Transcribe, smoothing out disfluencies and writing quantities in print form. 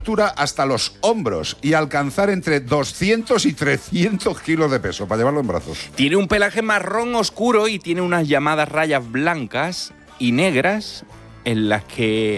altura hasta los hombros y alcanzar entre 200 y 300 kilos de peso para llevarlo en brazos. Tiene un pelaje marrón oscuro y tiene unas llamadas rayas blancas y negras en las que